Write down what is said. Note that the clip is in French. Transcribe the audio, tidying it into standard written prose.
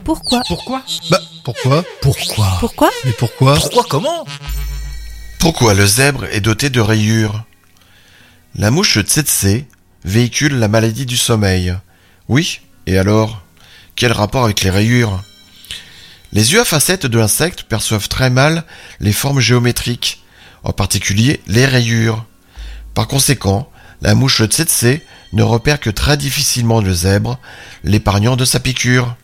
Pourquoi? Pourquoi? Pourquoi? Pourquoi? Mais pourquoi? Pourquoi comment? Pourquoi le zèbre est doté de rayures? La mouche tsetse véhicule la maladie du sommeil. Oui, et alors? Quel rapport avec les rayures? Les yeux à facettes de l'insecte perçoivent très mal les formes géométriques, en particulier les rayures. Par conséquent, la mouche tsetse ne repère que très difficilement le zèbre, l'épargnant de sa piqûre.